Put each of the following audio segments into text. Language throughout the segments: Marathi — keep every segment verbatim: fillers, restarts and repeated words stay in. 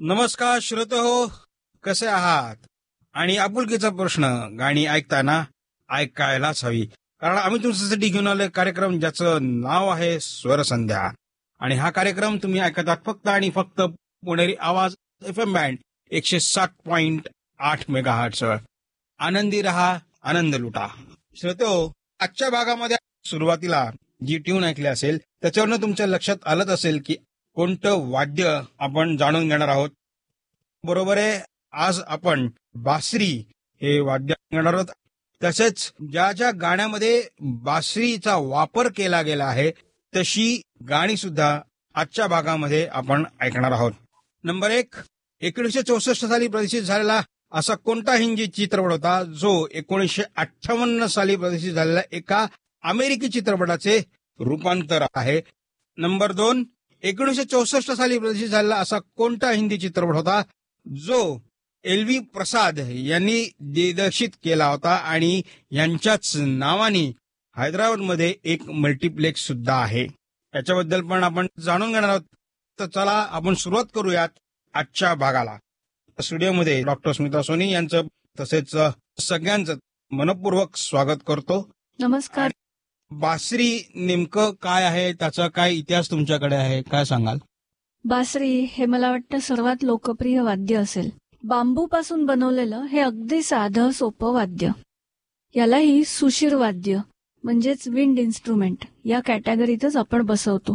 नमस्कार श्रोते हो, कसे आहात? आणि आपुलकीचा प्रश्न, गाणी ऐकताना ऐकायलाच हवी, कारण आम्ही तुमच्यासाठी घेऊन आलोय कार्यक्रम ज्याचं नाव आहे स्वरसंध्या. आणि हा कार्यक्रम तुम्ही ऐकतात फक्त आणि फक्त पुणेरी आवाज एफ एम बँड एकशे सात पॉइंट आठ मेगा हर्ट्झवर. आनंदी रहा, आनंद लुटा. श्रोते हो, आजच्या भागामध्ये सुरुवातीला जी ट्यून ऐकली असेल त्याच्यावरनं तुमच्या लक्षात आलंच असेल की कोणतं वाद्य आपण जाणून घेणार आहोत. बरोबर आहे, आज आपण बासरी हे वाद्य घेणार आहोत. तसेच ज्या ज्या गाण्यामध्ये बासरीचा वापर केला गेला आहे तशी गाणी सुद्धा आजच्या भागामध्ये आपण ऐकणार आहोत. नंबर एक, एकोणीसशे चौसष्ट साली प्रदर्शित झालेला असा कोणता हिंदी चित्रपट होता जो एकोणीसशे अठ्ठावन्न साली प्रदर्शित झालेल्या एका अमेरिकी चित्रपटाचे रूपांतर आहे. नंबर दोन, एकोणीसशे चौसष्ट साली प्रदर्शित झालेला असा कोणता हिंदी चित्रपट होता जो एल व्ही प्रसाद यांनी दिग्दर्शित केला होता आणि यांच्याच नावाने हैदराबादमध्ये एक मल्टिप्लेक्स सुद्धा आहे. याच्याबद्दल पण आपण जाणून घेणार आहोत. तर चला आपण सुरुवात करूयात आजच्या भागाला. स्टुडिओमध्ये डॉक्टर स्मिता सोनी यांचं तसेच सगळ्यांचं मनपूर्वक स्वागत करतो. नमस्कार. बासरी नेमकं काय आहे, त्याचा काय इतिहास तुमच्याकडे आहे, काय सांगाल? बासरी हे मला वाटतं सर्वात लोकप्रिय वाद्य असेल. बांबूपासून बनवलेलं हे अगदी साधं सोपं वाद्य. यालाही सुशीर वाद्य म्हणजेच विंड इन्स्ट्रुमेंट या कॅटेगरीतच आपण बसवतो.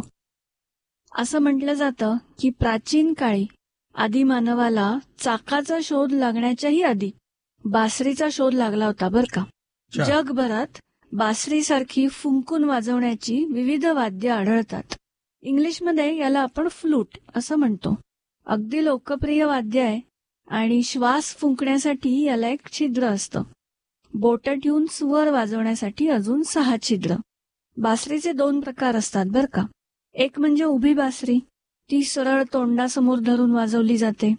असं म्हटलं जातं की प्राचीन काळी आदिमानवाला चाकाचा शोध लागण्याच्याही आधी बासरीचा शोध लागला होता बरं का. जगभरात बासरीसारखी फुंकून वाजवण्याची विविध वाद्य आढळतात. इंग्लिशमध्ये याला आपण फ्लूट असं म्हणतो. अगदी लोकप्रिय वाद्य आहे आणि श्वास फुंकण्यासाठी याला एक छिद्र असतं. बोटं ठेवून स्वर वाजवण्यासाठी अजून सहा छिद्र. बासरीचे दोन प्रकार असतात बरं का. एक म्हणजे उभी बासरी, ती सरळ तोंडासमोर धरून वाजवली जाते.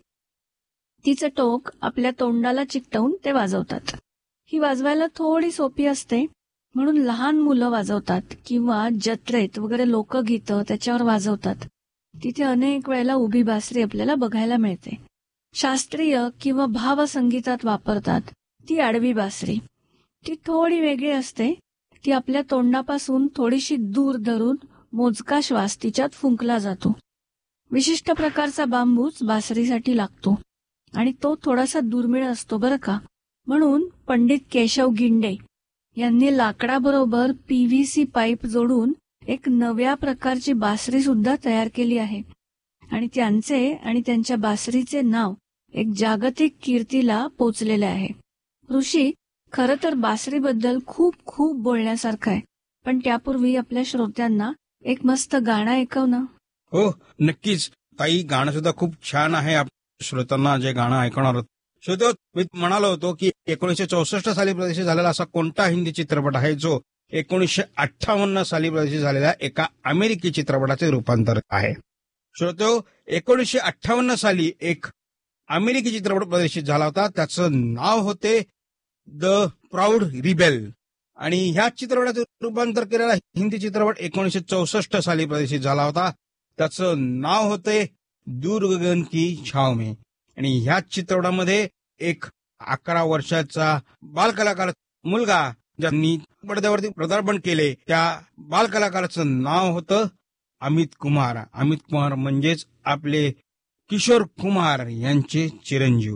तिचं टोक आपल्या तोंडाला चिकटवून ते वाजवतात. ही वाजवायला थोडी सोपी असते म्हणून लहान मुलं वाजवतात किंवा जत्रेत वगैरे लोकगीतं त्याच्यावर वाजवतात. तिथे अनेक वेळेला उभी बासरी आपल्याला बघायला मिळते. शास्त्रीय किंवा भावसंगीतात वापरतात ती आडवी बासरी. ती थोडी वेगळी असते. ती आपल्या तोंडापासून थोडीशी दूर धरून मोजका श्वास तिच्यात फुंकला जातो. विशिष्ट प्रकारचा बांबूच बासरीसाठी लागतो आणि तो थोडासा दुर्मिळ असतो बरं का. म्हणून पंडित केशव गिंडे यांनी लाकडाबरोबर पीव्हीसी पाईप जोडून एक नव्या प्रकारची बासरी सुद्धा तयार केली आहे आणि त्यांचे आणि त्यांच्या बासरीचे नाव एक जागतिक कीर्तीला पोचलेले आहे. ऋषी, खरं तर बासरीबद्दल खूप खूप बोलण्यासारखं आहे, पण त्यापूर्वी आपल्या श्रोत्यांना एक मस्त गाणं ऐकव ना. हो नक्कीच ताई, गाणं सुद्धा खूप छान आहे. श्रोत्यांना जे गाणं ऐकणार आहोत, श्रोते मी म्हणालो होतो की एकोणीसशे चौसष्ट साली प्रदर्शित झालेला असा कोणता हिंदी चित्रपट आहे जो एकोणीसशे अठ्ठावन्न साली प्रदर्शित झालेल्या एका अमेरिकी चित्रपटाचे रूपांतर आहे. श्रोते, एकोणीसशे अठ्ठावन्न साली एक अमेरिकी चित्रपट प्रदर्शित झाला होता. त्याचं नाव होते द प्राऊड रिबेल आणि ह्या चित्रपटाचे रूपांतर केलेला हिंदी चित्रपट एकोणीसशे चौसष्ट साली प्रदर्शित झाला होता. त्याचं नाव होते दूर गगन की छाव में. आणि ह्या चित्रपटामध्ये एक अकरा वर्षाचा बालकलाकार मुलगा ज्यांनी पडद्यावरती पदार्पण केले त्या बालकलाकाराचं नाव होतं अमित कुमार. अमित कुमार म्हणजेच आपले किशोर कुमार यांचे चिरंजीव.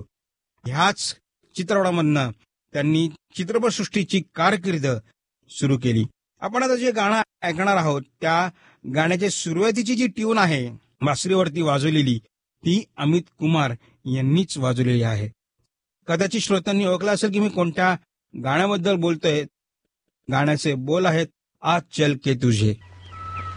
ह्याच चित्रपटामधनं त्यांनी चित्रपटसृष्टीची कारकीर्द सुरू केली. आपण आता जे गाणं ऐकणार आहोत त्या गाण्याची सुरुवातीची जी ट्यून आहे बासरीवरती वाजवलेली ती अमित कुमार यांनीच वाजवलेली आहे. कदाचित श्रोत्यांनी ओळखलं असेल की मी कोणत्या गाण्याबद्दल बोलतोय. गाण्याचे बोल आहेत आज चल के तुझे.